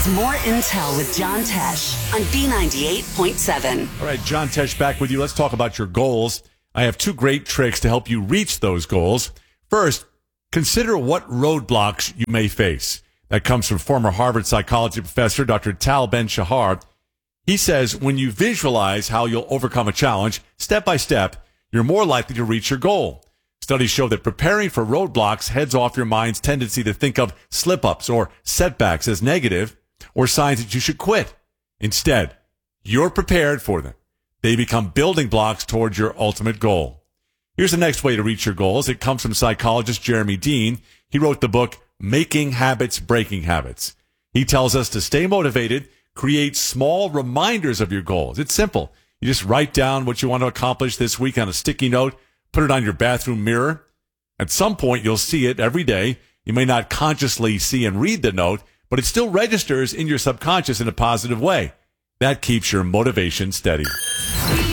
It's More Intel with John Tesh on B98.7. All right, John Tesh back with you. Let's talk about your goals. I have two great tricks to help you reach those goals. First, consider what roadblocks you may face. That comes from former Harvard psychology professor Dr. Tal Ben-Shahar. He says when you visualize how you'll overcome a challenge step by step, you're more likely to reach your goal. Studies show that preparing for roadblocks heads off your mind's tendency to think of slip-ups or setbacks as negative or signs that you should quit. Instead, you're prepared for them. They become building blocks towards your ultimate goal. Here's the next way to reach your goals. It comes from psychologist Jeremy Dean. He wrote the book, Making Habits, Breaking Habits. He tells us to stay motivated, create small reminders of your goals. It's simple. You just write down what you want to accomplish this week on a sticky note, put it on your bathroom mirror. At some point, you'll see it every day. You may not consciously see and read the note, but it still registers in your subconscious in a positive way. That keeps your motivation steady.